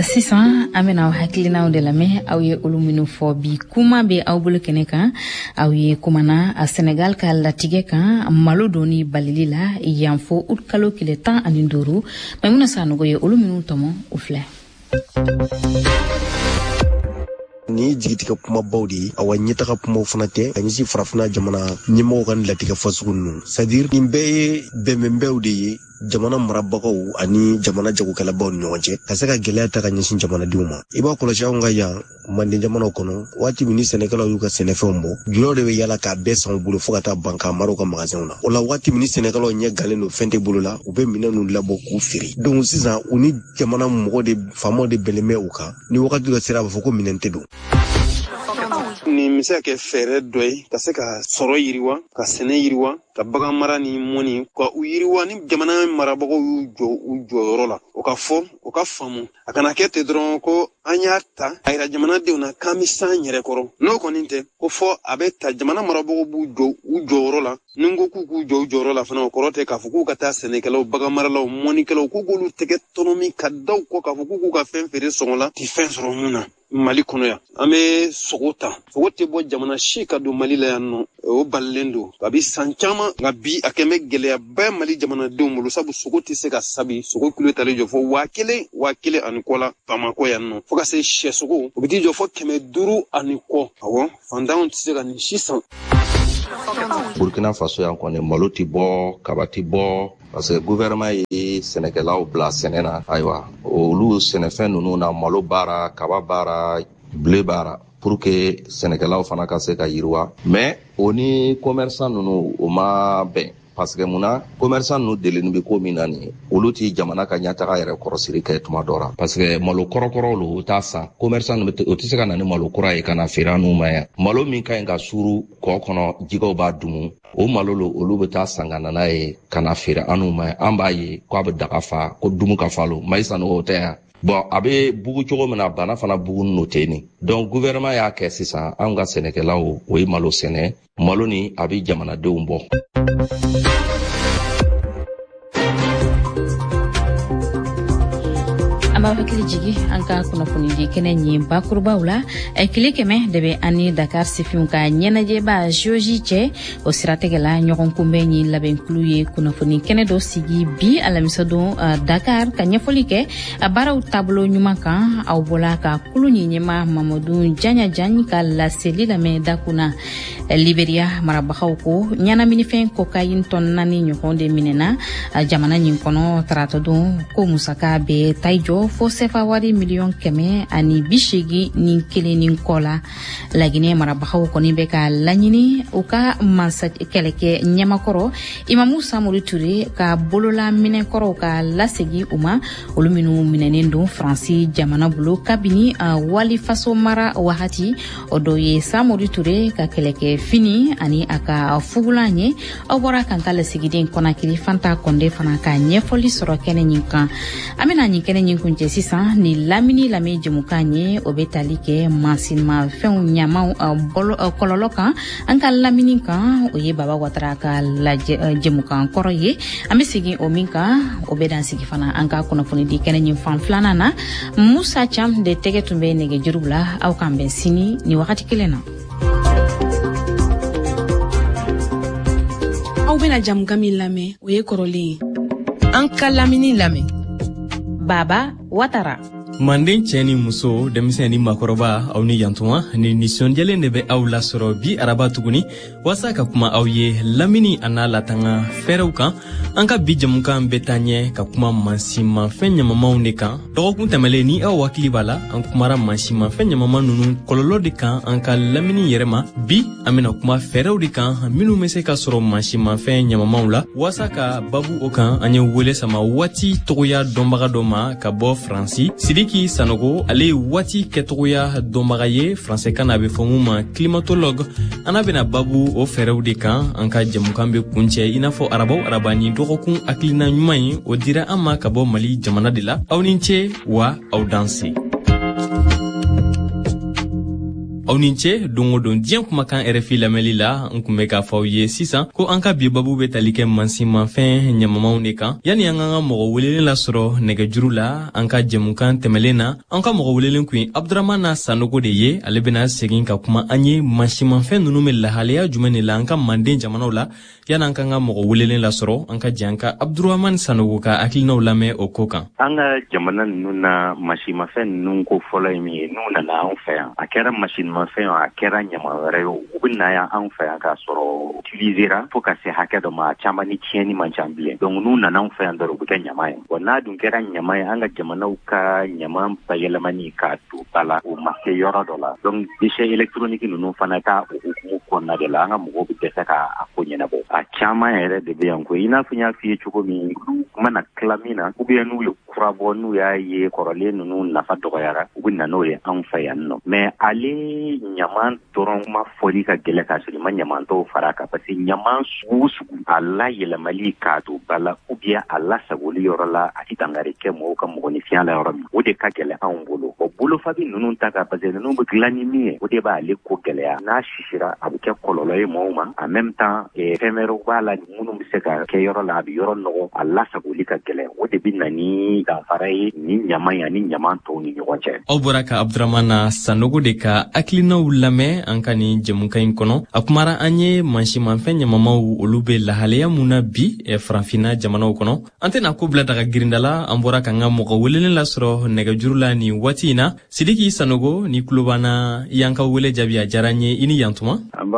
sisan an bena aw hakilinaw de lamɛn aw ye olu minnu fɔ bi kuma be aw bolo kɛnɛ kan aw ye kumana a Senegal ka latigɛ kan malo doni balili la yanfo ut kalo kile 15 Maimuna Sanogo ye olu minnu tɔmɔ u filɛ ni jigitigɛ kuma bawdi awa ɲɛtaga kumaw fana tɛ anyisi farafina jamana ɲɛmɔgɔw ka latigɛ fasugu ninnu c'est-à-dire nin bɛɛ ye bɛnbɛnbɛw de ye jamana marabagaw ani jamana jagokɛlabaw ni ɲɔgɔn cɛ ka se ka gɛlɛya ta ka ɲɛsin jamanadenw ma i b'a kɔlɔsi anw ka yan manden jamanaw kɔnɔ waati min ni sɛnɛkɛlaw y'u ka sɛnɛfɛnw bɔ gulɔ de bɛ yala k'a bɛɛ san u bolo fo ka taa ban k'a mara u ka magasinw na o la waati min ni sɛnɛkɛlaw ɲɛ galen don fɛn tɛ bolo la u bɛ minɛn ninnu labɔ k'u feere donc sisan u ni jamana mɔgɔ de faamaw de bɛnlen bɛ u kan ni wagati dɔ sera a b'a fɔ ko minɛn tɛ don ni misɛ kɛ fɛɛrɛ dɔ ye ka se ka sɔrɔ yiriwa ka sɛnɛ yiriwa ka bagan mara ni mɔni ka u yiriwa ni jamana marabagaw y'u jɔ u jɔyɔrɔ la o ka fɔ o ka faamu a kana kɛ ten dɔrɔn ko an y'a ta a yira jamanadenw na k'an bɛ san yɛrɛ kɔrɔ n'o kɔni tɛ ko fɔ a bɛ ta jamana marabagaw b'u jɔ u jɔyɔrɔ la ni ko k'u jɔ u jɔyɔrɔ la fana o kɔrɔ tɛ k'a fɔ k'u ka taa sɛnɛkɛlaw bagan maralaw mɔnikɛlaw k'u k'olu tɛgɛ tɔnɔ min ka daw kɔ k'a fɔ k'u ka fɛn feere sɔngɔ la ti fɛn sɔrɔ mun na Mali kɔnɔ yan an bɛ sogo ta sogo tɛ bɔ jamana si ka don Mali la yan nɔ o balilen don a bɛ san caman nka bi a kɛn bɛ gɛlɛyaba Mali jamanadenw bolo sabu sogo tɛ se ka sabi sogo kilo talen jɔ fɔ 1000 ani kɔ la Bamako yan nɔ fo ka se sɛ sogo o bɛ t'i jɔ fɔ 500 ani kɔ awɔ fantanw tɛ se ka nin si san Burkina Faso yan kɔni malo tɛ bɔ kaba tɛ bɔ parce que gouvernement ye sɛnɛkɛlaw bila sɛnɛ na ayiwa olu sɛnɛfɛn ninnu na malo baara kaba baara blé baara pour que sɛnɛkɛlaw fana ka se ka yiriwa mais o ni commerçant ninnu o ma bɛn parce que muna commerçant ninnu deleni bɛ ko min na nin olu ti jamana ka ɲɛtaga yɛrɛ kɔrɔsiri kɛ tuma dɔ la parce que malo kɔrɔkɔrɔ lo o t'a san commerçant ninnu o tɛ se ka na ni malo kura ye ka na feere an'u ma yan malo min ka ɲi ka suru kɔ kɔnɔ jɛgɛw b'a dumu o malo lo olu bɛ taa san ka na n'a ye ka na feere an'u ma yan an b'a ye k'a bɛ daga fa ko dumu ka falo mayi sanogo tɛ yan bon a bɛ bugu cogo min na bana fana bugu n'o tɛ nin donc gouvernement y'a kɛ sisan an ka sɛnɛkɛlaw o ye malo sɛnɛ malo ni a bɛ jamanadenw bɔ Aba hakili jigi an ka kunnafoni di kɛnɛ ɲɛ bakurubaw la kile kɛmɛ de bɛ ani Dakar sifinw ka ɲɛnajɛba Joji cɛ o siratigɛ la ɲɔgɔn kunbɛn ni labɛnkulu ye kunnafoni kɛnɛ dɔ sigi bi alamisa don Dakar ka ɲɛfɔli kɛ a baaraw taabolo ɲuman kan aw bɔla ka kulu ɲɛma Mamadou Janyajan ka laseli lamɛn dakuna Liberia marabagaw ko ɲɛnaminifɛn cocaïne tɔn 4 ɲɔgɔn de minɛna jamana ɲin kɔnɔ tarata don ko musaka bɛ taijɔ fo sefa wari miliyɔn 180 ni kelen ni kɔ la Laginɛ marabagaw kɔni bɛ ka laɲini u ka masa kɛlɛkɛ ɲɛmakɔrɔ Imamu Samori Ture ka bolola minɛkɔrɔw ka lasegi u ma olu minnu minɛnen don Faransi jamana bolo kabini wali faso mara wagati o dɔ ye Samori Ture ka kɛlɛkɛ fini ani a ka fugulan ye aw bɔra kan ka lasigiden Konakiri Fanta Konde fana ka ɲɛfɔli sɔrɔ kɛnɛ ɲin kan an bɛna ɲin kɛnɛ ɲin kun cɛ sisan ni lamini lamɛ jɛmukan ye o bɛ tali kɛ mansinma fɛnw ɲamaw kɔlɔlɔ kan an ka lamini kan o ye Baba Watara ka jɛmukan kɔrɔ ye an bɛ segin o min kan o bɛ dan sigi fana an ka kunnafoni di kɛnɛ ɲin fan filanan na Musa Cham de tɛgɛ tun bɛ nɛgɛjuru la aw kan bɛn sini ni wagati kelen na aw bɛna jamukan min lamɛn o ye kɔrɔlen ye an ka lamini lamɛn Baba Watara Manden cɛ ni muso denmisɛn ni makɔrɔba aw ni yantuma ni nisɔndiyalen de bɛ aw lasɔrɔ bi araba tuguni wasa ka kuma aw ye lamini a n'a latanga fɛrɛw kan an ka bi jamukan bɛ taa ɲɛ ka kuma mansinmafɛn ɲamamanw de kan dɔgɔkun tɛmɛlen ni aw hakili b'a la an kumara mansinmafɛn ɲamaman ninnu kɔlɔlɔ de kan an ka lamini yɛrɛ ma bi an bɛna kuma fɛrɛw de kan minnu bɛ se ka sɔrɔ mansinmafɛn ɲamamanw la wasa ka babu o kan an ye wele sama waati togoya dɔnbaga dɔ ma ka bɔ Faransi Sidiki Sanogo ale ye waati kɛtogoya dɔnbaga ye Faransɛkan na a bɛ fɔ mun ma climatologue an bɛna babu o fɛrɛw de kan an ka jamukan bɛ kuncɛ i n'a fɔ arabaw araba ni dɔgɔkun hakilina ɲuman ye o dira an ma ka bɔ Mali jamana de la aw ni ce wa aw danse aw ni ce dongo don diɲɛ kumakan RFI lamɛnli la n kun bɛ k'a fɔ aw ye sisan ko an ka bi babu bɛ tali kɛ mansinmafɛn ɲamamanw de kan yani an ka mɔgɔ welelen lasɔrɔ nɛgɛjuru la an ka jɛmukan tɛmɛlen na an ka mɔgɔ welelen kun Abdramana Sanogo de ye ale bɛna segin ka kuma an ye mansinmafɛn ninnu bɛ lahalaya jumɛn de la an ka Manden jamanaw la yani an ka mɔgɔ welelen lasɔrɔ an ka jɛ an ka Abdramana Sanogo ka hakilinaw lamɛn o ko kan. An ka jamana ninnu na mansinmafɛn ninnu ko fɔlɔ ye min ye n'u nana anw fɛ yan a kɛra mansinmafɛn a kɛra ɲama wɛrɛ ye u bɛ na yan anw fɛ yan k'a sɔrɔ utilisera fo ka se hakɛ dɔ ma a caman ni tiɲɛni man ca bilen donc n'u nana anw fɛ yan dɔrɔn u bɛ kɛ ɲama ye bon n'a dun kɛra ɲama ye an ka jamanaw ka ɲama bayɛlɛmani k'a don ba la o ma se yɔrɔ dɔ la donc déchets électroniques ninnu fana ka o hukumu kɔnɔna de la an ka mɔgɔw bɛ dɛsɛ k'a ko ɲɛnabɔ a caman yɛrɛ de bɛ yan ko i n'a fɔ n y'a f'i ye cogo min u mana tila min na ou bien n'u ye kura bɔ n'u y'a ye kɔrɔlen ninnu nafa dɔgɔyara u bɛ na n'o ye anw fɛ yan nɔ mais ale ɲaman dɔrɔn ma fɔli ka gɛlɛ k'a sɔrɔ i ma ɲaman tɔw fara kan parce que ɲaman sugu sugu a layɛlɛmali k'a don ba la ou bien a lasagoli yɔrɔ la a tɛ dankari kɛ mɔgɔw ka mɔgɔninfinya la yɔrɔ min o de ka gɛlɛ anw bolo o bolofabi ninnu ta ka parce que ninnu bɛ dilan ni min ye o de b'ale ko gɛlɛya n'a sisira a bɛ kɛ kɔlɔlɔ ye mɔgɔw ma en même temps fɛn wɛrɛw b'a la minnu bɛ se ka kɛ yɔrɔ la a bɛ yɔrɔ nɔgɔ a lasagoli ka gɛlɛ o de bɛ na ni danfara ye ni ɲaman ye ani ɲaman tɔw ni ɲɔgɔn cɛ. Aw bɔra ka Abdramana Sanogo de ka hakilinaw lamɛn an ka nin jɛmukan in kɔnɔ a kumara an ye mansinmafɛn ɲamamaw olu bɛ lahalaya mun na bi farafinna jamanaw kɔnɔ an tɛna ko bila daga girinda la an bɔra ka n ka mɔgɔ welelen lasɔrɔ nɛgɛjuru la nin waati in na Sidiki Sanogo ni tulo b'an i y'an ka wele jaabi a diyara n ye i ni yantuma.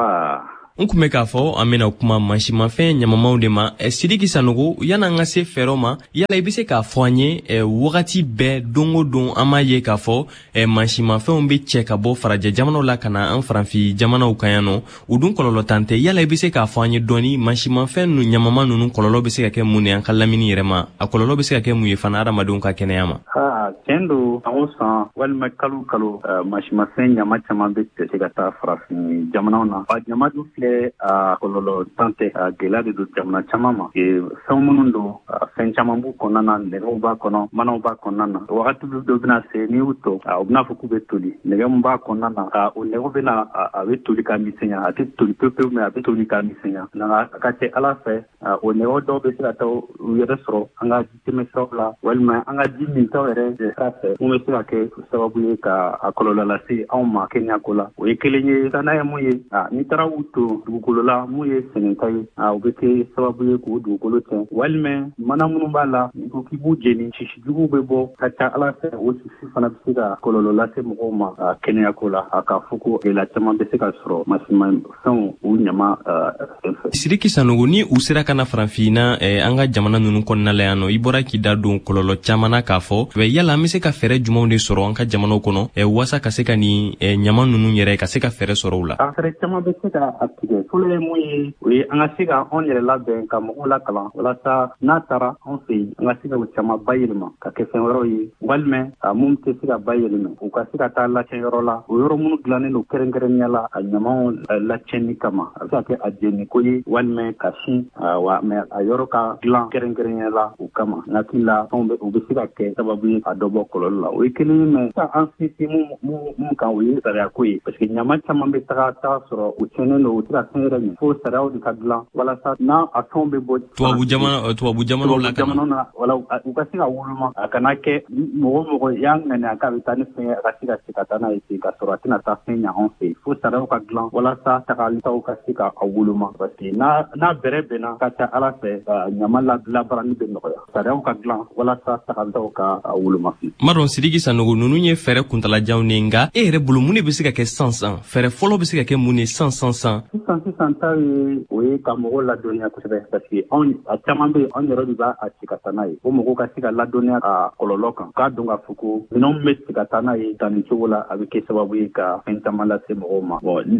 N kun bɛ k'a fɔ an bɛna kuma mansinmafɛn ɲamamaw de ma Sidiki Sanogo yana an ka se fɛɛrɛw ma yala i bɛ se k'a fɔ an ye wagati bɛɛ don o don an b'a ye k'a fɔ mansinmafɛnw bɛ cɛ ka bɔ farajɛ jamanaw la ka na an farafin jamanaw kan yan nɔ u dun kɔlɔlɔ tan tɛ yala i bɛ se k'a fɔ an ye dɔɔni mansinmafɛn ɲamama ninnu kɔlɔlɔ bɛ se ka kɛ mun ye an ka lamini yɛrɛ ma a kɔlɔlɔ bɛ se ka kɛ mun ye fana adamadenw ka kɛnɛya ma. Tiɲɛ don san o san walima kalo kalo mansinmafɛn ɲama caman bɛ se ka taa farafin jamanaw na ɲama dun filɛ kɔlɔlɔ tan tɛ gɛlɛya de don jamana caman ma fɛn minnu don fɛn caman b'u kɔnɔna na nɛgɛw b'a kɔnɔ manaw b'a kɔnɔna na wagati dɔ bɛna se n'i y'u tɔ u bɛna fɔ k'u bɛ toli nɛgɛ min b'a kɔnɔna na o nɛgɛw bɛna a bɛ toli ka misɛnya a tɛ toli pewu mais a bɛ toli ka misɛnya nka a ka kɛ ala fɛ o nɛgɛw dɔw bɛ se ka taa u yɛrɛ sɔrɔ an ka ji tɛmɛsiraw la walima an ka ji mintaw yɛrɛ sira fɛ mun bɛ se ka kɛ sababu ye ka a kɔlɔlɔ lase anw ma kɛnɛyako la o ye kelen ye n'a ye mun ye n'i taara u to dugukolo la mun ye sɛnɛta ye o bɛ kɛ sababu ye k'o dugukolo tiɲɛ walima mana minnu b'a la i ko k'i b'u jeni sisijuguw bɛ bɔ ka ca ala fɛ o sisi fana bɛ se ka kɔlɔlɔ lase mɔgɔw ma kɛnɛyako la k'a fɔ ko gɛlɛya caman bɛ se ka sɔrɔ mansinmafɛnw u ɲama fɛ. Sidiki Sanogo ni u sera ka na farafinna an ka jamana ninnu kɔnɔna la yan nɔ i bɔra k'i da don kɔlɔlɔ caman na k'a fɔ yala an bɛ se ka fɛɛrɛ jumɛnw de sɔrɔ an ka jamanaw kɔnɔ walasa ka se ka nin ɲama ninnu yɛrɛ ka se ka fɛɛrɛ sɔrɔ u la. Fɛɛrɛ caman bɛ se ka tigɛ fɔlɔ ye mun ye o ye an ka se ka anw yɛrɛ labɛn ka mɔgɔw lakalan walasa n'a taara anw fɛ yen an ka se ka o caman bayɛlɛma ka kɛ fɛn wɛrɛw ye walima mun tɛ se ka bayɛlɛma u ka se ka taa lacɛn yɔrɔ la o yɔrɔ minnu dilannen don kɛrɛnkɛrɛnnenya la a ɲamaw lacɛnni kama a bɛ se ka kɛ a jeniko ye walima ka sin mɛ a yɔrɔ ka dilan kɛrɛnkɛrɛnnenya la o kama n hakili la u bɛ se ka kɛ sababu ye a dɔ bɔ kɔlɔlɔ la o ye kelen ye mɛ sisan an sinsin mun kan o ye sariyako ye parce que ɲama caman bɛ taga sɔrɔ u tiɲɛnen don u tɛ ka fɛn yɛrɛ min fo sariyaw de ka dilan walasa n'a a fɛnw bɛ bɔ tubabu jamanaw la ka na wala u ka se ka woloma a kana kɛ mɔgɔ y'a ŋaniya a k'a bɛ taa ni fɛn ye a ka se ka taa n'a ye ten ka sɔrɔ a tɛna taa fɛn ɲɛ anw fɛ yen fo sariyaw ka dilan walasa tagalitaw ka se ka woloma parce que n'a bɛrɛ bɛnna ka ca ala fɛ ɲama labarani bɛ nɔgɔya sariyaw ka dilan walasa tagalitaw ka woloma. Ma dɔn Sidiki Sanogo ninnu ye fɛɛrɛ kuntalajanw ne nka e yɛrɛ bolo mun de bɛ se ka kɛ sisan fɛɛrɛ fɔlɔ bɛ se ka kɛ mun ye sisan sisan ta ye o ye ka mɔgɔw ladɔnniya kosɛbɛ parce que a caman bɛ yen anw yɛrɛ de b'a ci ka taa n'a ye o mɔgɔw ka se ka ladɔnniya a kɔlɔlɔ kan k'a dɔn k'a fɔ ko minɛnw bɛ se ka taa n'a ye tan ni cogo la a bɛ kɛ sababu ye ka fɛn caman lase mɔgɔw ma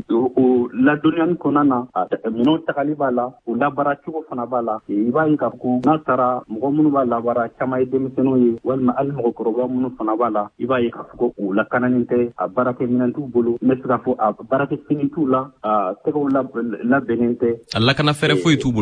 o ladɔnniyali kɔnɔna na minɛnw tagali b'a la o labaara cogo fana b'a la i b'a ye k'a fɔ ko n'a taara mɔgɔ minnu b'a labaara caman ye denmisɛnninw ye walima hali mɔgɔkɔrɔba minnu fana b'a la i b'a ye k'a fɔ ko u lakananin tɛ a baarakɛminɛn t'u bolo n bɛ se k'a fɔ a baarakɛfini t'u la tɛgɛw labɛnnen tɛ a lakana fɛrɛ foyi t'u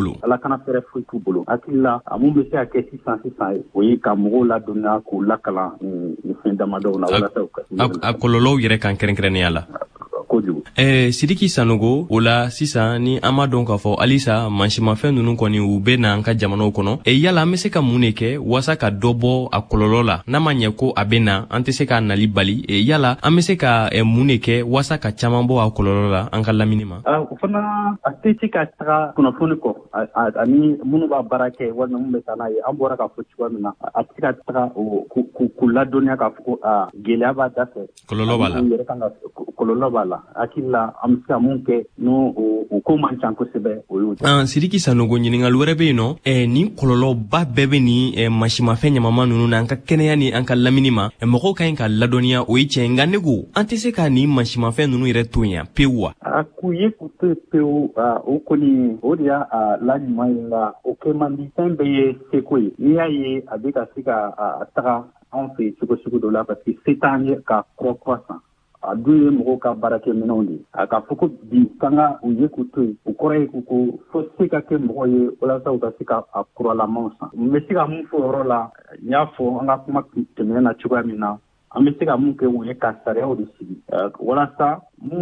bolo hakili la mun bɛ se ka kɛ sisan ye o ye ka mɔgɔw ladɔnniya k'u lakalan ni fɛn damadɔw la walasa a kɔlɔlɔw yɛrɛ kan kɛrɛnkɛrɛnnenya la kojugu. Sidiki Sanogo ola sisa ni amadon ka fo alisa manchimafɛn nunu kɔni u bɛ na an ka jamanaw kɔnɔ yala an bɛ se ka mun de kɛ wasa ka dɔbɔ a kɔlɔlɔ la n'a ma ɲɛ ko a bɛ na an tɛ se ka nali bali yala an bɛ se ka mun de kɛ wasa ka caman bɔ a kɔlɔlɔ la an ka lamini ma. O fana a tɛ se ka taga kunnafoni kɔ ani minnu b'a baara kɛ walima mun bɛ taa n'a ye an bɔra ka fɔ cogoya min na a tɛ se ka taga k'u ladɔnniya k'a fɔ ko gɛlɛya b'a da fɛ kɔlɔlɔ b'a la kɔlɔlɔ b'a la hakili la an bɛ se ka mun kɛ n'o ko man ca kosɛbɛ o y'o. Sidiki Sanogo ɲininkali wɛrɛ bɛ yen nɔ ni kɔlɔlɔba bɛɛ bɛ ni manchimafɛn ɲamama ninnu na an ka kɛnɛya ni an ka lamini ma mɔgɔw ka ɲi ka ladɔnniya o ye tiɲɛ nka ne ko an tɛ se ka ni manchimafɛn ninnu yɛrɛ to yan pewu wa. K'u ye k'u to pewu o kɔni o de y'a la ɲuman ye nka o kɛ man di fɛn bɛɛ ye seko ye n'i y'a ye a bɛ ka se ka taga anw fɛ cogo sugu dɔ la parce que se t'an ye ka kura san. A dun ye mɔgɔw ka baarakɛminɛnw de a k'a fɔ ko bi kan ka u ye k'u to yen o kɔrɔ ye ko fo se ka kɛ mɔgɔ ye walasa u ka se ka kuralamanw san n bɛ se ka mun fɔ o yɔrɔ la n y'a fɔ an ka kuma tɛmɛnen na cogoya min na an bɛ se ka mun kɛ o ye ka sariyaw de sigi walasa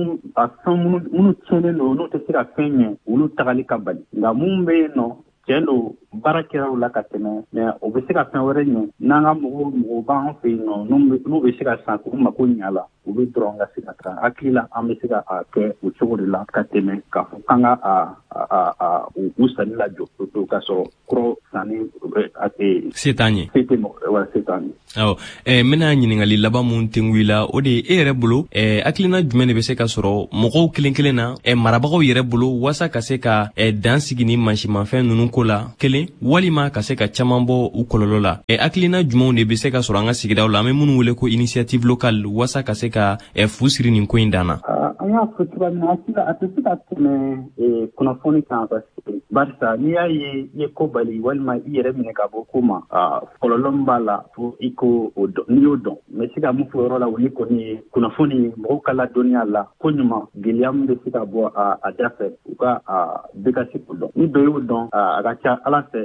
fɛn minnu tiɲɛnen don n'u tɛ se ka fɛn ɲɛ olu tagali ka bali nka mun bɛ yen nɔ tiɲɛ don baarakɛlaw la ka tɛmɛ mais o bɛ se ka fɛn wɛrɛ ɲɛ n'an ka mɔgɔw b'an fɛ yen nɔ n'u bɛ se ka san k'u mako ɲa la u bɛ dɔrɔn ka se ka taga hakili la an bɛ se ka kɛ o cogo de la ka tɛmɛ k'a fɔ k'an ka u sanni lajɔ to k'a sɔrɔ kɔrɔ sanni se t'an ye se t'an ye. Awɔ n bɛna ɲininkali laban mun tɛngu i la o de ye e yɛrɛ bolo hakilina jumɛn de bɛ se ka sɔrɔ mɔgɔw kelen kelen na marabagaw yɛrɛ bolo wasa ka se ka dan sigi ni manchimafɛn ninnu ko la kelen walima ka se ka caman bɔ u kɔlɔlɔ la hakilina jumɛnw de bɛ se ka sɔrɔ an ka sigidaw la an bɛ minnu wele ko initiative locale wasa ka se ka fu siri nin ko in dan na. An y'a fɔ cogoya min na a tɛ se ka tɛmɛ kunnafoni kan barisa n'i y'a ye i ye ko bali walima i yɛrɛ minɛ ka bɔ ko ma kɔlɔlɔ min b'a la fo i ko o dɔn n'i y'o dɔn mɛ se ka mun fɔ yɔrɔ la o ye kɔni ye kunnafoni mɔgɔw ka ladɔnniya la ko ɲuman gɛlɛya min bɛ se ka bɔ a da fɛ u ka bɛɛ ka se k'o dɔn ni dɔ y'o dɔn a ka ca ala fɛ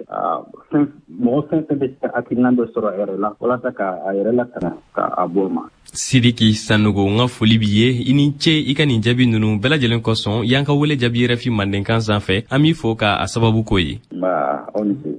mɔgɔ fɛn fɛn bɛ se ka hakilina dɔ sɔrɔ a yɛrɛ la walasa k'a yɛrɛ latanga k'a bɔ o ma. Sidiki Sanogo n ka foli b'i ye i ni ce i ka nin jaabi ninnu bɛɛ lajɛlen kosɔn y'an ka wele jaabi RFI Mandenkan sanfɛ an b'i fo k'a sababu ko ye. Aw ni ce.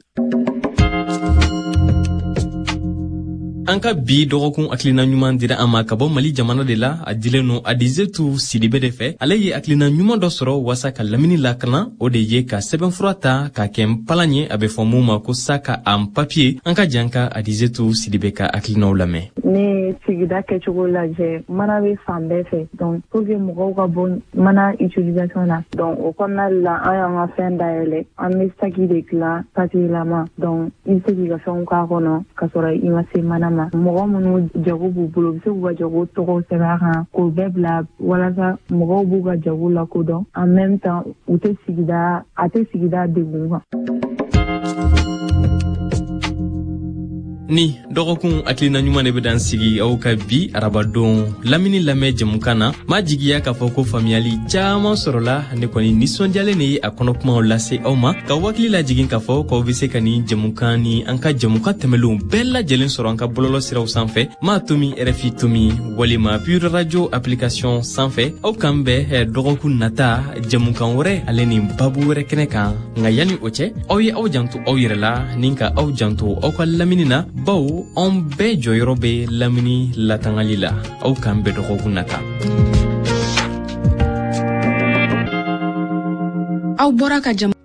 An ka bi dɔgɔkun hakilina ɲuman dira an ma ka bɔ Mali jamana de la a dilen no Adizetu Sidibe de fɛ ale ye hakilina ɲuman dɔ sɔrɔ wasa ka lamini lakana o de ye ka sɛbɛnfura ta ka kɛ npalan ye a bɛ fɔ mun ma ko saka en papier an ka jan ka Adizetu Sidibe ka hakilinaw lamɛn. Ne sigida kɛcogo lajɛ mana bɛ fan bɛɛ fɛ donc pour que mɔgɔw ka bɔ mana utilisation na donc o kɔnɔna la an y'an ka fɛn dayɛlɛ an bɛ saki de dilan papier lama donc i bɛ se k'i ka fɛnw k'a kɔnɔ ka sɔrɔ i ma se mana ma mɔgɔ minnu jago b'u bolo u bɛ se k'u ka jago tɔgɔw sɛbɛn a kan k'o bɛɛ bila walasa mɔgɔw b'u ka jago lakodɔn en même temps a tɛ sigida degun kan. Ni dɔgɔkun hakilina ɲuman de bɛ dan sigi aw ka bi arabadon lamini lamɛn jɛmukan na ma jigiya k'a fɔ ko faamuyali caman sɔrɔla ne kɔni nisɔndiyalen de ye a kɔnɔkumaw lase aw ma ka wakili lajigin k'a fɔ k'aw bɛ se ka nin jɛmukan ni an ka jɛmukan tɛmɛlenw bɛɛ lajɛlen sɔrɔ an ka bɔlɔlɔ siraw sanfɛ maa tomi RFI tomi walima Pure Radio application sanfɛ aw kan bɛɛ dɔgɔkun nata jɛmukan wɛrɛ ale ni babu wɛrɛ kɛnɛ kan nka yanni o cɛ aw ye aw janto aw yɛrɛ la ni ka aw janto aw ka lamini na bawo an bɛɛ jɔyɔrɔ bɛ lamini latangali la aw kan bɛɛ dɔgɔkun nata. Aw bɔra ka jam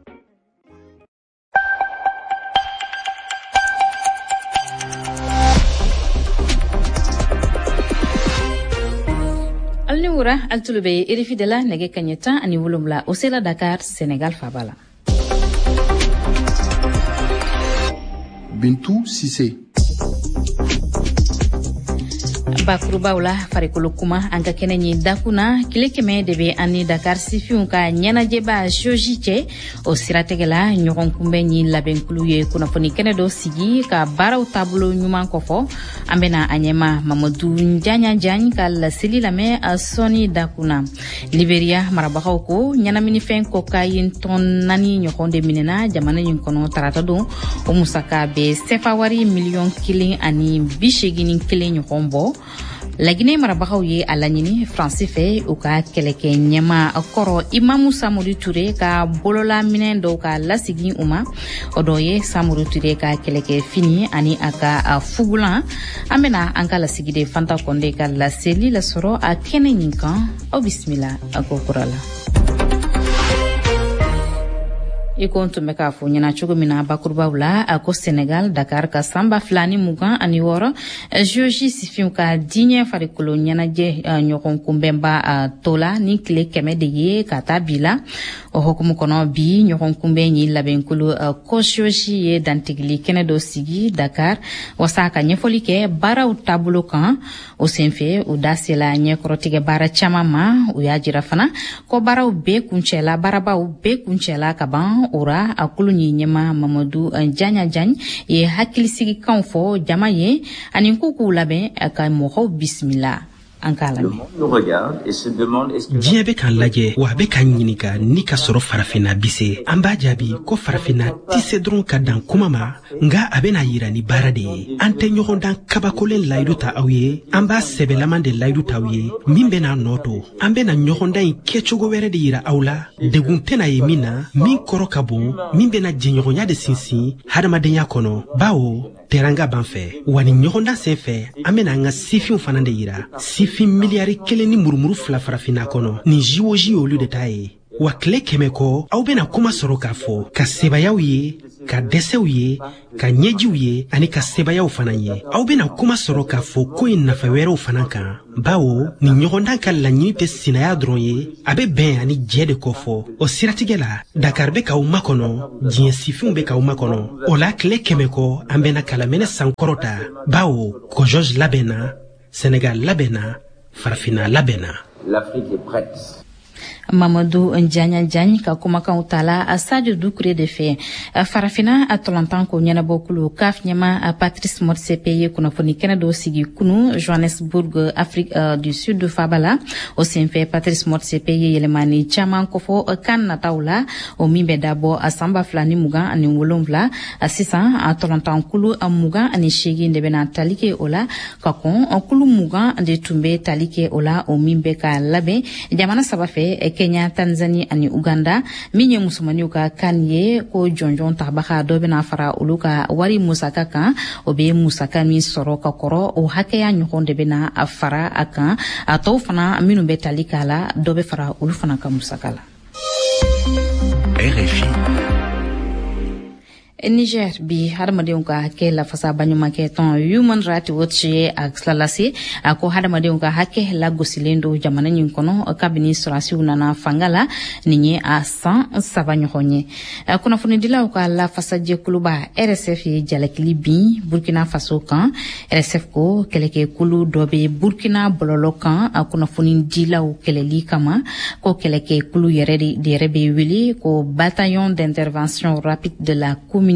Alniwura altulube RFI de la nege kanyeta ani wolumla o sela Dakar Sénégal fabala. Bintou Cissé. Bakurubaw la farikolo kuma an ka kɛnɛ ɲi dakuna tile kɛmɛ de bɛ ani Dakar sifinw ka ɲɛnajɛba joji cɛ o siratigɛ la ɲɔgɔn kunbɛn ɲi labɛnkulu ye kunnafoni kɛnɛ dɔ sigi ka baaraw taabolo ɲuman kɔfɔ an bɛna a ɲɛma Mamadu Njanyan ka laseli lamɛn a sɔni dakuna. Liberia marabagaw ko ɲɛnaminifɛn kokain tɔn 4 ɲɔgɔn de minɛna jamana ɲin kɔnɔ tarata don o musaka bɛ sefa wari miliyɔn 1 ani 81 ɲɔgɔn bɔ. laginɛ marabagaw ye a laɲini faransi fɛ u ka kɛlɛkɛ ɲɛma kɔrɔ Imamu Samori Ture ka bolola minɛn dɔw ka lasigi u ma o dɔ ye Samori Ture ka kɛlɛkɛ fini ani a ka fugulan an bɛna an ka lasigi de Fanta Konde ka laseli lasɔrɔ a kɛnɛ nin kan aw bisimila a ko kura la. Iko tun bɛ k'a fɔ ɲɛna cogo min na bakurubaw la a ko Senegal Dakar ka sanba 2026 Géorgie sifinw ka diɲɛ farikolo ɲɛnajɛ ɲɔgɔn kunbɛnba tola ni tile 100 de ye ka taa bi la o hukumu kɔnɔ bi ɲɔgɔn kunbɛn ye labɛnkolo ko Géorgie ye dantigili kɛnɛ dɔ sigi Dakar wasa ka ɲɛfɔli kɛ baaraw taabolo kan o senfɛ u da sela ɲɛkɔrɔtigɛ baara caman ma u y'a jira fana ko baarabaw bɛɛ kuncɛla ka ban ora akulu ni ɲɛma Mamadou Njanya Jany ye hakilisigikanw fɔ jama ye ani k'u labɛn ka mɔgɔw bisimila. Diɲɛ bɛ k'an lajɛ wa a bɛ k'an ɲininka ni ka sɔrɔ farafinna bi se an b'a jaabi ko farafinna tɛ se dɔrɔn ka dan kuma ma nga a bɛna yira ni baara de ye an tɛ ɲɔgɔn dan kabakolen layidu ta aw ye an b'a sɛbɛlaman de layidu ta aw ye min bɛna nɔ to an bɛna ɲɔgɔn dan in kɛcogo wɛrɛ de yira aw la degun tɛna ye min na min kɔrɔ ka bon min bɛna jɛɲɔgɔnya de sinsin hadamadenya kɔnɔ bawo teranga ban fɛ wa ni ɲɔgɔndan sen fɛ an bɛna an ka sifinw fana de yira sifin miliyari 1 ni murumuru 2 farafinna kɔnɔ nin jiwoji olu de ta ye wa tile 100 kɔ aw bɛna kuma sɔrɔ k'a fɔ ka sebayaw ye ka dɛsɛw ye ka ɲɛjiw ye ani ka sebayaw fana ye aw bɛna kuma sɔrɔ k'a fɔ ko in nafa wɛrɛw fana kan bawo nin ɲɔgɔndan ka laɲini tɛ sinaya dɔrɔn ye a bɛ bɛn ani jɛ de kɔfɔ o siratigɛ la Dakar bɛ k'aw makɔnɔ diɲɛ sifinw bɛ k'aw makɔnɔ o la tile 100 kɔ an bɛna kalaminɛ sankɔrɔta bawo Kojoj labɛnna Senegal labɛnna Farafina labɛnna. L'Afrique est prête. Mamadou Njanya Jany ka kumakanw tala a Sadio Doucouré de fɛ farafina a tɔlɔntan ko ɲɛnabɔ kulu CAF ɲɛma a Patrice Motsepe ye kunnafoni kɛnɛ dɔ sigi kunu Johannesburg Afrique du Sud Fabala o senfɛ Patrice Motsepe ye yɛlɛmani caman kɔfɔ kan nataw la o min bɛ dabɔ a sanba 2027 sisan a tɔlɔntan kulu 28 de bɛna tali kɛ o la ka kɔn kulu 20 de tun bɛ tali kɛ o la o min bɛ ka labɛn jamana saba fɛ Kenya, Tanzania ani Uganda min ye musomaniw ka kan ye ko jɔnjɔn tabaga dɔ bɛna fara olu ka wari musaka kan o bɛ musaka min sɔrɔ ka kɔrɔ o hakɛya ɲɔgɔn de bɛna a fara a kan a tɔw fana minnu bɛ tali k'a la dɔ bɛ fara olu fana ka musaka la. RFI Niger bi hadamadenw ka hakɛ lafasa baɲumankɛ tɔn Human Rights Watch ye a tilalase a ko hadamadenw ka hakɛ lagosilen do jamana ɲin kɔnɔ kabini sɔrasiw nana fanga la nin ye a san 3 ɲɔgɔn ye kunnafonidilaw ka lafasajɛkuluba RSF ye jalakili bin Burkina Faso kan RSF ko kɛlɛkɛkulu dɔ bɛ Burkina bɔlɔlɔ kan a kunnafonidilaw kɛlɛli kama ko kɛlɛkɛkulu yɛrɛ bɛ wele ko Bataillon d'intervention rapide de la communication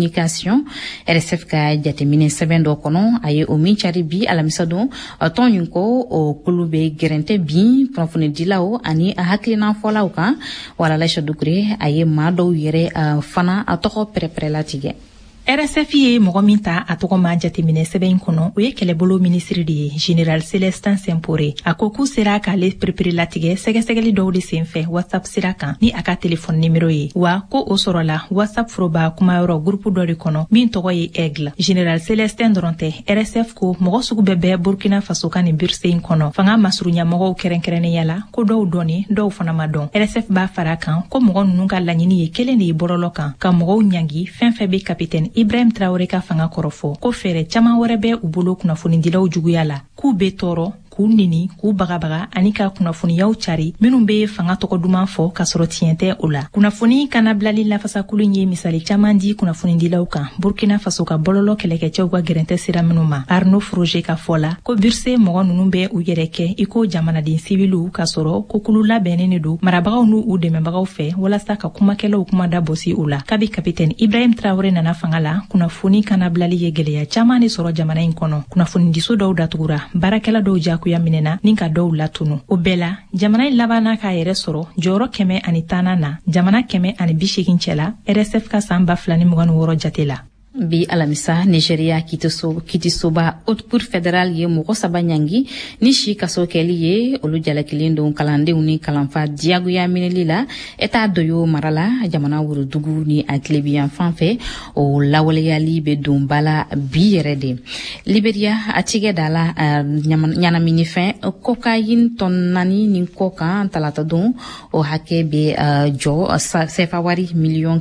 RSF ka jateminɛ sɛbɛn dɔ kɔnɔ a ye o min cari bi alamisa don tɔn yin ko o kulu bɛ gɛrɛntɛ bin kunnafonidilaw ani a hakilinafɔlaw kan wala Laisa Doucouré a ye maa dɔw yɛrɛ fana a tɔgɔ pɛrɛpɛrɛ latigɛ. RSF ye mɔgɔ min ta a tɔgɔ ma jateminɛ sɛbɛn kɔnɔ o ye kɛlɛbolo minisiri de ye Général Célestin Sempore a ko k'u sera k'ale perepere latigɛ sɛgɛsɛgɛli dɔw de senfɛ WhatsApp sira kan ni a ka telefɔni nimero ye wa ko o sɔrɔla WhatsApp foroba kumayɔrɔ gurupu dɔ de kɔnɔ min tɔgɔ ye Aigle. Général Célestin dɔrɔn tɛ RSF ko mɔgɔ sugu bɛɛ Burkina Faso ka nin burse in kɔnɔ fanga masurunyamɔgɔw kɛrɛnkɛrɛnnenya la ko dɔw dɔnni dɔw fana ma dɔn. RSF b'a fara kan ko mɔgɔ ninnu ka laɲini ye kelen de ye bɔlɔlɔ kan ka mɔgɔw ɲangi fɛn fɛn bɛ Capitaine Ibrahim Traoré ka fanga kɔrɔfɔ ko fɛɛrɛ caman wɛrɛ bɛ u bolo kunnafonidilaw juguya la k'u bɛ tɔɔrɔ k'u nini k'u bagabaga ani ka kunnafoniyaw cari minnu bɛ fanga tɔgɔ duman fɔ ka sɔrɔ tiɲɛ tɛ o la. Kunnafoni kana bilali lafasakulu ye misali caman di kunnafonidilaw kan Burkina Faso ka bɔlɔlɔ kɛlɛkɛcɛw ka gɛrɛntɛ sira minnu ma. Arnaud Froger ka fɔ la ko burse mɔgɔ ninnu bɛ u yɛrɛ kɛ i ko jamanaden sibiliw ka sɔrɔ ko kulu labɛnnen de don marabagaw n'u u dɛmɛbagaw fɛ walasa ka kumakɛlaw kuma da bɔsi u la. Kabi Capitaine Ibrahim Traoré nana fanga la kunnafoni kana bilali ye gɛlɛya caman de sɔrɔ jamana in kɔnɔ. Kunnafonidiso dɔw datugura baarakɛla dɔw jakuya minɛna ni ka dɔw latunu. O bɛɛ la jamana in labanna k'a yɛrɛ sɔrɔ jɔyɔrɔ 110 na jamana 180 cɛla RSF ka san 2026 jate la. bi alamisa Nigeria kitisoba haute cour fédérale ye mɔgɔ saba ɲangi ni si kaso kɛli ye olu jalakilen don kalandenw ni kalanfa diyagoya minɛli la eta doyo marala jamana wurudugu ni a tilebiyan fanfɛ o lawaleyali be don bala bi yɛrɛ de Liberia a tigɛ da la ɲanamini fɛn cocaïne tɔn 4 ni kɔ kan talata don o hakɛ be jɔ sefa wari miliyɔn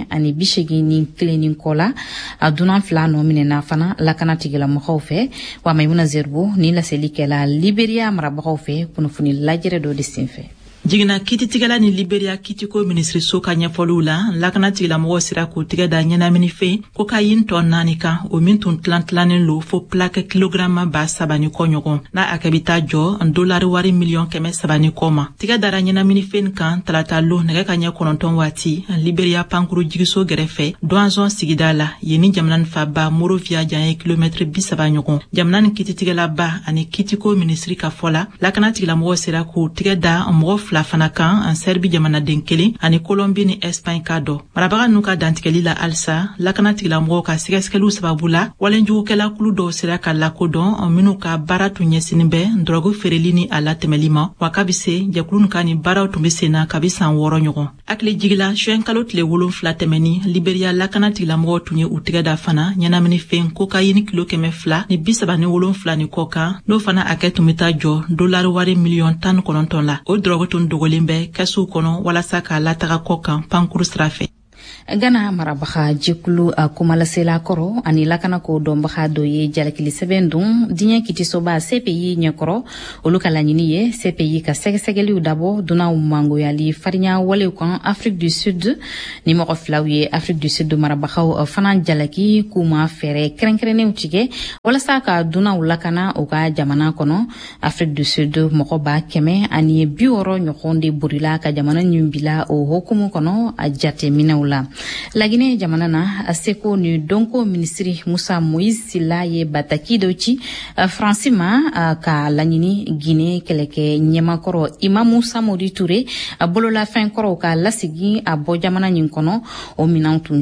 180 ni kelen ni kɔ la a dunan fila nɔ minɛna fana lakana tigilamɔgɔw fɛ wa Maimuna Zerbo ni laseli kɛla Liberia marabagaw fɛ kunnafoni lajɛrɛ dɔ de senfɛ. Jigina kititigɛla ni Liberia kitiko ministri so ka ɲɛfɔliw la lakana tigilamɔgɔw sera k'u tigɛ da ɲɛnamini fɛ cocaïne tɔn 4 kan o min tun tilanen lo fo plaque kilograma 3 ni kɔ ɲɔgɔn n'a a kɛ bi taa jɔ $1 wari miliyɔn 300 ni kɔ ma tigɛ dara ɲɛnamini fɛn kan talata lo nɛgɛ ka ɲɛ 9 waati Liberia pankuru jigiso gɛrɛfɛ Douanzon sigida la ye ni jamana faba Monrovia jan ye kilomètre 30 ɲɔgɔn jamana ni kititigɛla ba ani kitiko ministri ka fɔla lakana tigilamɔgɔw sera k'u tigɛ da mɔgɔ la fana kan an Serbi jamanaden kelen ani Colombie ni Espagne ka dɔ marabaga nu ka dantigɛli la alsa lakana tigilamɔgɔw ka sɛgɛsɛgɛliw sababu la walenjugukɛla kulu dɔw sera ka lakodɔn minnu ka baara tun ɲɛsinin bɛ drogue feereli ni a latɛmɛli ma wa kabi se jɛkulu ka ni baaraw tun be senna kabi san 6 ɲɔgɔn hakili jigila juin kalo tile 7 tɛmɛni Liberia lakana tigilamɔgɔw tun ye u tigɛ da fana ɲɛnamini fɛn cocaïne kilo 200 ni 37 ni kɔ kan n'o fana a kɛ tun be taa jɔ $1 wari miliyɔn 19 la o drogue tun dogolen bɛ kɛsu kɔnɔ walasa ka lataga kɔ kan pankuru sira fɛ. Gana marabaga jekulu kumalasela kɔrɔ ani lakana ko dɔnbaga dɔ ye jalakili sɛbɛn dun diɲɛ kitisoba CPI ɲɛkɔrɔ olu ka laɲini ye CPI ka sɛgɛsɛgɛliw dabɔ dunaw mangoyali farinya walew kan Afrique du Sud ni mɔgɔ filaw ye Afrique du Sud marabagaw fana jalaki kuma fɛrɛ kɛrɛnkɛrɛnnenw tigɛ walasa ka dunaw lakana o ka jamana kɔnɔ Afrique du Sud mɔgɔ ba 160 ɲɔgɔn de borila ka jamana ɲin bila o hokumu kɔnɔ a jateminɛw la Laginɛ jamana na a seko ni donko ministri Musa Moïse Silla ye bataki dɔ ci Fransi ma ka laɲini Guinée kɛlɛkɛ ɲɛmakɔrɔ Imamu Samori Touré a bolola fɛn kɔrɔw ka lasigi a bɔ jamana nin kɔnɔ o minɛnw tun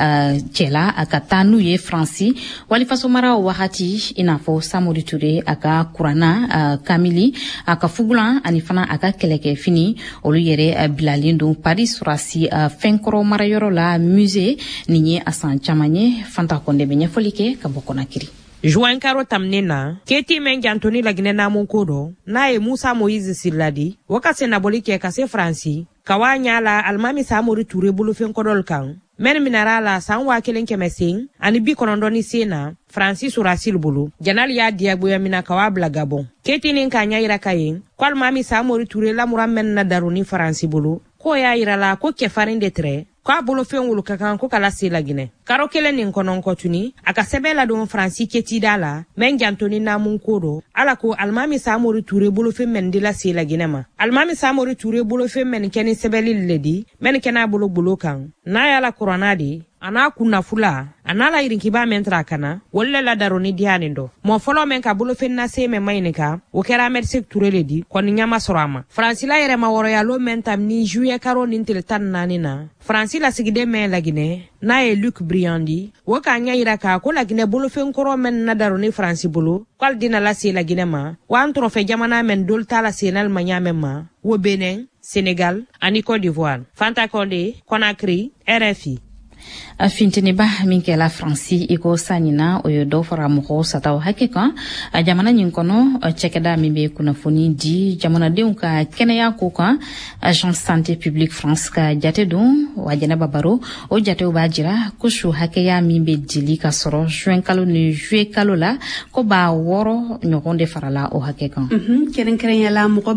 cɛla a ka taa n'u ye Fransi walifaso mara wagati i n'a fɔ Samori Touré a ka kuranna Kamili a ka fugulan ani fana a ka kɛlɛkɛ fini olu yɛrɛ bilalen don Paris surasi fɛn kɔrɔ marayɔrɔ la musée nin ye a san caman ye Fanta Konde bɛ ɲɛfɔli kɛ ka bɔ Konakiri. Juin karo tamne na keti men jantoni Laginɛ namun kodo n'a ye Musa Moïse Silla di o ka se naboli kɛ ka se Fransi ka wa ɲa la Alimami Samori Touré bolofɛn kɔdɔl kan men minara la san 1900 ani 90 sen na Fransi surasil bolo janali y'a diyagoya mina ka wa bila Gabon keti nin ka ɲa yira ka ye ko Alimami Samori Touré lamura men na daruni Fransi bolo ko y'a yira la ko kɛfarin de trɛ ko a bolo fɛn wulu ka kan ko kala se Laginɛ karo kelen nin kɔnɔ kɔtuni a ka sɛbɛn la don Fransi ketida la men jantoni namun kodo ala ko Alimami Samori Touré bolo fɛn men de la se Laginɛ ma Alimami Samori Touré bolo fɛn men kɛni sɛbɛli le di men kɛna bolo kan n'a yala kurana di ana kunna fula ana la irinkiba men tra kana wolle la daroni diani do mo folo men ka bolo fenna se me mainika o kera Merci Touré le di kon nyama sorama Fransi la yere ma woro ya lo men tam ni juillet karo nin tel tan nanina Fransi la sigide men Laginɛ na e Luc Briandi wo ka nya ira ka ko Laginɛ bolo fen koro men na daroni Fransi bolo kwal dina la se Laginɛ ma wan trofe jamana men dol tala senal manyame ma wo Benin Sénégal ani Côte d'Ivoire Fanta Konde Conakry RFI Fintiniba min kɛla Fransi iko sanina o ye dɔ fara mɔgɔw sataw hakɛ kan a jamana nin kɔnɔ cɛkɛda min bɛ kunnafoni di jamanadenw ka kɛnɛya ko kan Agence Santé Publique France ka jate don wa Jɛnɛba Baro o jatew b'a jira ko su hakɛya min bɛ dili ka sɔrɔ juin kalo ni juillet kalo la ko ba 6 ɲɔgɔn de farala o hakɛ kan kɛrɛnkɛrɛnyala mɔgɔ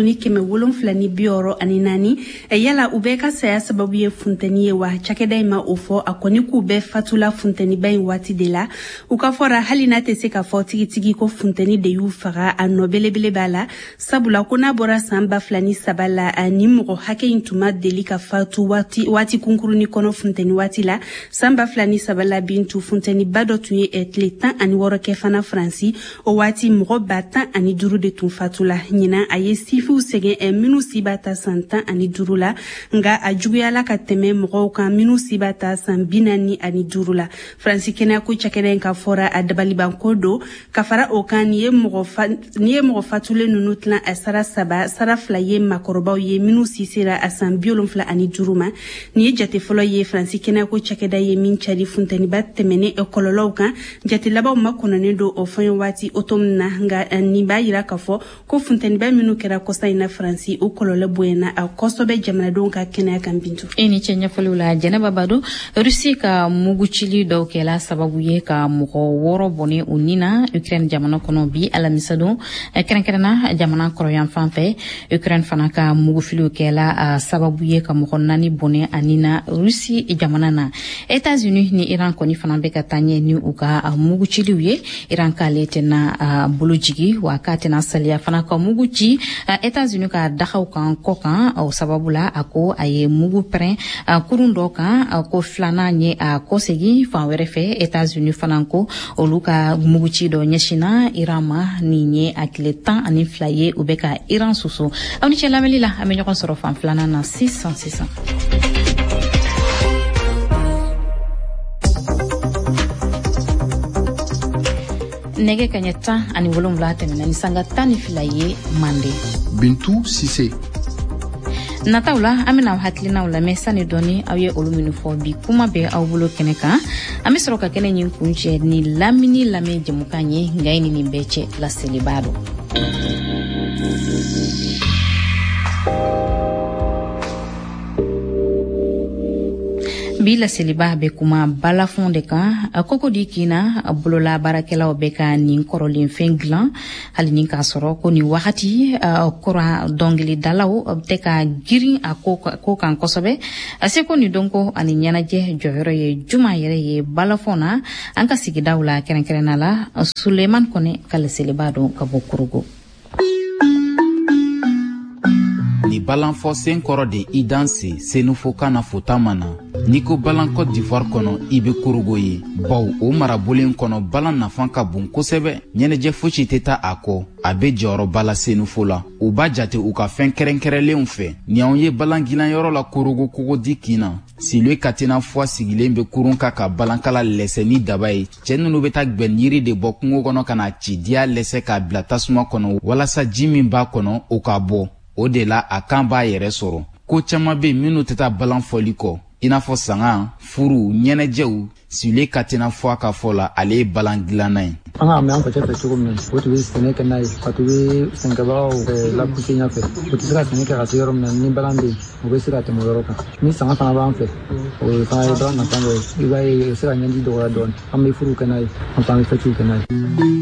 5,764 yala u bɛ ka saya sababu ye funtɛni ye wa cakɛda in ma o fɔ a kɔni k'u bɛɛ fatula funtɛniba in waati de la u ka fɔra hali n'a tɛ se ka fɔ tigitigi ko funtɛni de y'u faga a nɔ belebele b'a la sabula ko n'a bɔra san 2003 la ni mɔgɔ hakɛ in tun ma deli ka fatu waati kunkuruni kɔnɔ funtɛni waati la san 2003 la bintu funtɛniba dɔ tun ye tile 16 kɛ fana Fransi o waati mɔgɔ 15 de tun fatula ɲinan a ye sifiw sɛgɛn minnu si b'a ta san 15 la nga a juguyala ka tɛmɛ mɔgɔw kan minnu si b'a ta san san 45 la Faransi kɛnɛyako cakɛda in ka fɔra a dabalibanko do ka fara o kan ni ye mɔgɔ fatulen nunu tilan a sara 2 ye makɔrɔbaw ye minnu si sera a san 75 ma ni ye jate fɔlɔ ye Faransi kɛnɛyako cakɛda ye min cari funteniba tɛmɛnen kɔlɔlɔw kan jate labanw ma kɔnɔnen do o fɛn waati otom na nga ni b'a yira k'a fɔ ko funteniba minnu kɛra kɔsa in na Faransi o kɔlɔlɔ bonyana a kɔsɔbɛ jamanadenw ka kɛnɛya kan bintu ni cɛ ɲɛfɔliw la Jɛnɛba Bado Rusi ka mugutili dɔw kɛla sababu ye ka mɔgɔ 6 bɔne u ni na Ukraine jamana kɔnɔ bi alamisa don kɛrɛnkɛrɛnna jamana kɔrɔyan fan fɛ Ukraine fana ka mugufiliw kɛla sababu ye ka mɔgɔ 4 bɔne ani na Rusi jamana na États-Unis ni Iran kɔni fana bɛ ka taɲɛ ni u ka muguciliw ye Iran k'ale tɛna bolojigi wa k'a tɛna saliya fana ka mugu ci États-Unis ka dagaw kan kɔ kan o sababu la a ko a ye mugu pɛrɛn kurun dɔ kan ko filanan ye a kɔsegi fan wɛrɛ fɛ États-Unis fana ko olu ka muguci dɔ ɲɛsina Iran ma nin ye a tile 12 ye u bɛ ka Iran susu aw ni cɛ lamɛnli la an bɛ ɲɔgɔn sɔrɔ fan filanan na 600. Nege kaɲɛ 17 tɛmɛna ni sanga 12 ye Mande. Bintu Sise. Nataw la an bɛna hakilinaw lamɛn sani dɔɔni aw ye olu minnu fɔ bi kuma bɛ aw bolo kɛnɛ kan an bɛ sɔrɔ ka kɛnɛ ɲin kun cɛ ni lamini lamɛn jɛmukan ye nka ye nin bɛɛ cɛ laseliba do. Bi laseliba bɛ kuma balafon de kan koko di kina bolola baarakɛlaw bɛ ka nin kɔrɔlen fɛn dilan hali ni k'a sɔrɔ ko ni wagati kura dɔnkilidalaw tɛ ka girin a ko kan kosɛbɛ a se ko ni dɔnko ani ɲɛnajɛ jɔyɔrɔ ye juma yɛrɛ ye balafon na an ka sigidaw la kɛrɛnkɛrɛnna la Suleiman Kone ka laseliba don ka bɔ Kurugo. Ni balanfɔ sen kɔrɔ de i danse senufo kana fotama na ni ko balan Côte d'Ivoire kɔnɔ i be Kurugo ye baw o marabolen kɔnɔ balan nafan ka bon kosɛbɛ ɲɛnɛjɛ fosi tɛ taa a kɔ a be jɔyɔrɔ bala senufo la u b'a jate u ka fɛn kɛrɛnkɛrɛnlenw fɛ ni anw ye balan gilayɔrɔ la Kurugo kogodi kina Silwe Katina fwa sigilen be kurun ka balankala lɛsɛ ni daba ye cɛ nunu be taa gbɛn yiri de bɔ kungo kɔnɔ ka na ci diya lɛsɛ k'a bila tasuma kɔnɔ walasa ji min b'a kɔnɔ o ka bɔ o de la a kan b'a yɛrɛ sɔrɔ ko caman be minnu tɛ taa balan fɔli kɔ i n'a fɔ sanga furu ɲɛnɛjɛw Silwe Katina fwa ka fɔ la ale ye balan dilanna ye an ka mɛ an facɛ fɛ cogo min o tun bɛ sɛnɛ kɛ n'a ye ka tun bɛ sɛnɛkɛbagaw lapuse ɲɛfɛ o tɛ se ka sɛnɛ kɛ ka se yɔrɔ min na ni balan bɛ yen o bɛ se ka tɛmɛ o yɔrɔ kan ni sanga fana b'an fɛ o fana ye balan nafan dɔ ye i b'a ye o bɛ se ka ɲɛji dɔgɔya dɔɔni an bɛ furu kɛ n'a ye an fana bɛ fɛtiw kɛ n'a ye.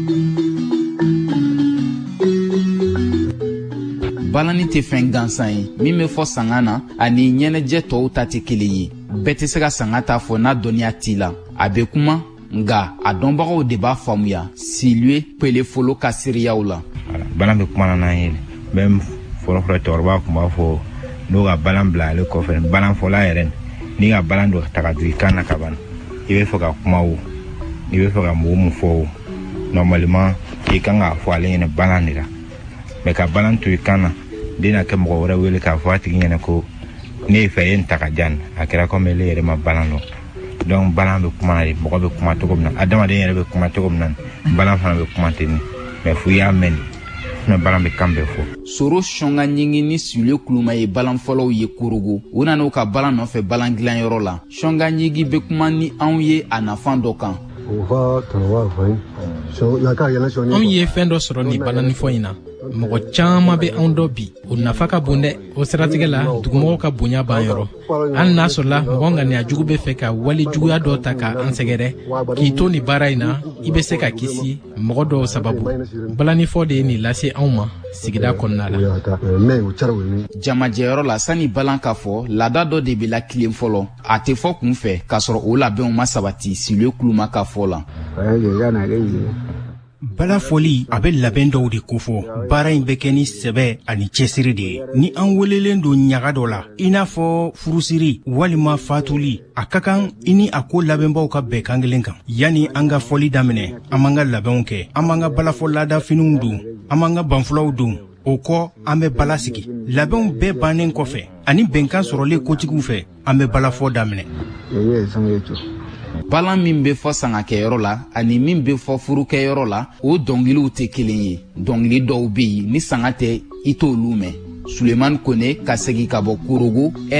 balani tɛ fɛn gansan ye min bɛ fɔ sanga na ani ɲɛnɛjɛ tɔw ta tɛ kelen ye bɛɛ tɛ se ka sanga ta fɔ n'a dɔnniya t'i la a bɛ kuma nga a dɔnbagaw de b'a faamuya Silwe Pelefolo ka seereyaw la balan bɛ kuma na n'an ye même fɔlɔfɔlɔ cɛkɔrɔba tun b'a fɔ n'o ka balan bila ale kɔfɛ balan fɔla yɛrɛ ni ka balan dɔ ta ka jigin kan na ka ban i bɛ fɛ ka kuma o i bɛ fɛ ka mɔgɔ mun fɔ o normalement i kan k'a fɔ ale ɲɛna balan de la mais ka balan to i kan na den na kɛ mɔgɔ wɛrɛ wele k'a fɔ a tigi ɲɛna ko ne ye fɛ ye n ta ka jan a kɛra comme ele yɛrɛ ma balan dɔn donc balan bɛ kuma na de mɔgɔ bɛ kuma cogo min na adamaden yɛrɛ bɛ kuma cogo min na balan fana bɛ kuma ten mais fo i y'a mɛn de balan bɛ kan bɛɛ fɔ. Soro Sɔnga ɲingi ni Silwe Kuluma ye balan fɔlɔw ye Kurugo u nana u ka balan nɔfɛ balan dilanyɔrɔ la Sɔnga ɲingi bɛ kuma ni anw ye a nafan dɔ kan. anw ye fɛn dɔ sɔrɔ ni balanifɔ in na mɔgɔ caman bɛ anw dɔ bi o nafa ka bon dɛ o siratigɛ la dugumɔgɔw ka bonya b'an yɔrɔ hali n'a sɔrɔla mɔgɔ ŋaniya jugu bɛ fɛ ka wali juguya dɔ ta ka an sɛgɛrɛ k'i to nin baara in na i bɛ se ka kisi mɔgɔ dɔw sababu balanifɔ de ye nin lase anw ma sigida kɔnɔna la. jamajɛyɔrɔ la sani balan ka fɔ laada dɔ de bɛ la tilen fɔlɔ a tɛ fɔ kun fɛ k'a sɔrɔ o labɛnw ma sabati Silwe Kuluma ka fɔ la. bala fɔli a bɛ labɛn dɔw de kofɔ baara in bɛ kɛ ni sɛbɛ ani cɛsiri de ye ni an welelen don ɲaga dɔ la i n'a fɔ furusiri walima fatuli a ka kan i ni a ko labɛnbaw ka bɛn kan kelen kan yanni an ka fɔli daminɛ an b'an ka labɛnw kɛ an b'an ka balafɔ laada finiw don an b'an ka banfulaw don o kɔ an bɛ bala sigi labɛnw bɛɛ bannen kɔfɛ ani bɛnkan sɔrɔlen kotigiw fɛ an bɛ balafɔ daminɛ. balan min bɛ fɔ sangakɛyɔrɔ la ani min bɛ fɔ furukɛyɔrɔ la o dɔnkiliw tɛ kelen ye. dɔnkili dɔw bɛ yen ni sanga tɛ i t'olu mɛn. Sulemani Kone ka segi ka bɔ Korogo